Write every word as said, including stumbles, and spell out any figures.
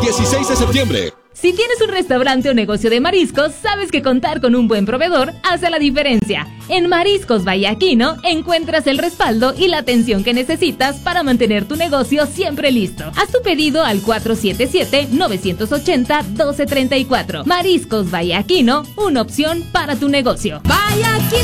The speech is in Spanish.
dieciséis de septiembre. Si tienes un restaurante o negocio de mariscos, sabes que contar con un buen proveedor hace la diferencia. En Mariscos Vallaquino encuentras el respaldo y la atención que necesitas para mantener tu negocio siempre listo. Haz tu pedido al cuatro siete siete, nueve ocho cero, uno dos tres cuatro. Mariscos Vallaquino, una opción para tu negocio. Vallaquino